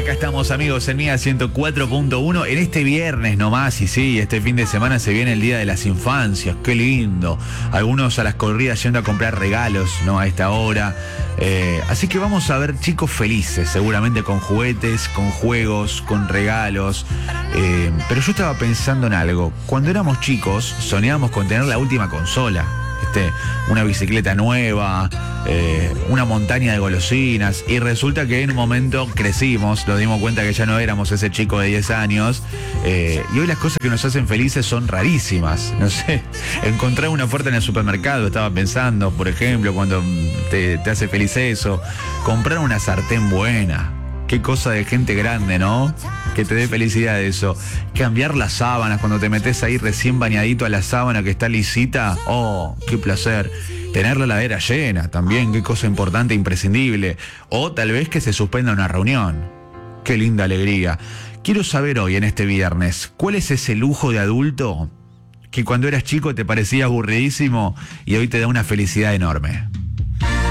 Acá estamos, amigos, en Mía 104.1 en este viernes nomás. Y sí, este fin de semana se viene el Día de las Infancias. Qué lindo. Algunos a las corridas yendo a comprar regalos, ¿no? A esta hora. Así que vamos a ver chicos felices, seguramente con juguetes, con juegos, con regalos. Pero yo estaba pensando en algo. Cuando éramos chicos, soñábamos con tener la última consola. Una bicicleta nueva, una montaña de golosinas, y resulta que en un momento crecimos, nos dimos cuenta que ya no éramos ese chico de 10 años, y hoy las cosas que nos hacen felices son rarísimas. No sé, encontrar una oferta en el supermercado, estaba pensando, por ejemplo, cuando te hace feliz eso, comprar una sartén buena. Qué cosa de gente grande, ¿no? Que te dé felicidad eso. Cambiar las sábanas cuando te metes ahí recién bañadito a la sábana que está lisita. Oh, qué placer. Tener la heladera llena también, qué cosa importante, imprescindible. O tal vez que se suspenda una reunión. Qué linda alegría. Quiero saber hoy, en este viernes, ¿cuál es ese lujo de adulto que cuando eras chico te parecía aburridísimo y hoy te da una felicidad enorme?